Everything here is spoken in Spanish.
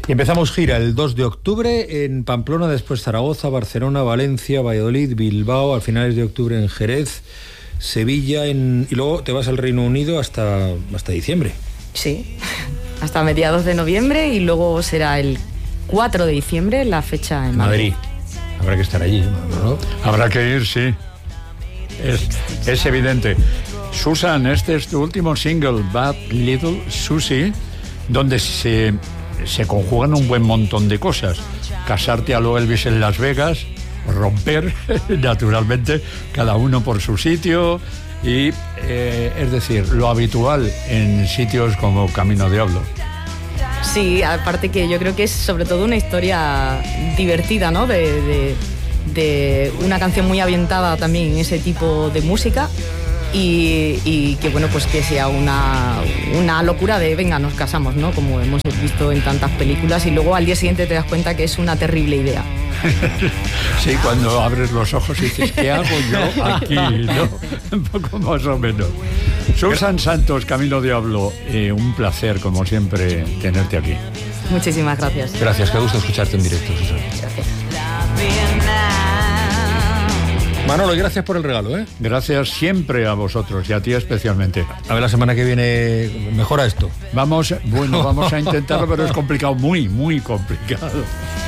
Y empezamos gira el 2 de octubre en Pamplona, después Zaragoza, Barcelona, Valencia, Valladolid, Bilbao, a finales de octubre en Jerez, Sevilla, y luego te vas al Reino Unido hasta diciembre. Sí, hasta mediados de noviembre, y luego será el 4 de diciembre la fecha en Madrid. Habrá que estar allí, ¿no? Habrá que ir, sí. Es evidente. Susan, este es tu último single, Bad Little Susie, donde se conjugan un buen montón de cosas. Casarte a lo Elvis en Las Vegas, romper, naturalmente, cada uno por su sitio, y es decir, lo habitual en sitios como Camino Diablo. Sí, aparte que yo creo que es sobre todo una historia divertida, ¿no? De una canción muy ambientada también en ese tipo de música. Y que bueno, pues que sea una locura de venga, nos casamos, ¿no? Como hemos visto en tantas películas, y luego al día siguiente te das cuenta que es una terrible idea. Sí, cuando abres los ojos y dices, ¿qué hago yo aquí? ¿No? Un poco más o menos. Susan Santos, Camino Diablo, un placer, como siempre, tenerte aquí. Muchísimas gracias. Gracias, qué gusto escucharte en directo, Susan. Gracias. Manolo, y gracias por el regalo, ¿eh? Gracias siempre a vosotros y a ti especialmente. A ver, la semana que viene mejora esto. Vamos a intentarlo, pero es complicado, muy, muy complicado.